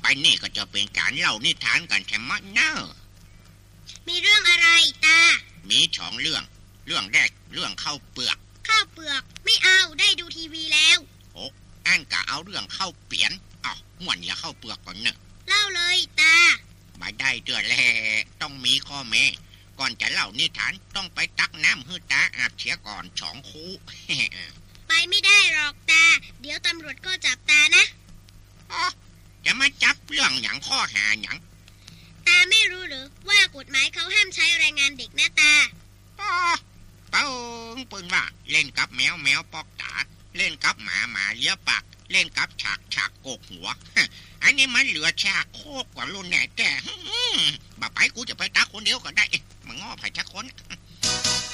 นี่ก็จะเป็นการเล่านิทานกันใช่ไหมเนอะมีเรื่องอะไรตามี2เรื่องแรกเรื่องข้าวเปลือกไม่เอาได้ดูทีวีแล้วโอ้อันกะเอาเรื่องข้าวเปียนม่วนอย่าข้าวเปลือกก่อนเนอะเล่าเลยตาไม่ได้เดือแลต้องมีข้อแม้ก่อนจะเล่านิทานต้องไปตักน้ำให้ตาอาบเสียก่อน2 คู่ไปไม่ได้หรอกตาเดี๋ยวตำรวจก็จับตานะจะมาจับเรื่องหยังข้อหาหยังตาไม่รู้หรือว่ากฎหมายเขาห้ามใช้แรงงานเด็กนะตาเปิ้งปืนว่าเล่นกับแมวปอกตาเล่นกับหมาเลี้ยปากเล่นกับฉากโกกหัวอันนี้มันเหลือฉากโคกกว่ารุ่นแน่แต่บ่ไปกูจะไปตักคนเดียวก็ได้มาง้อไผ่ชักคน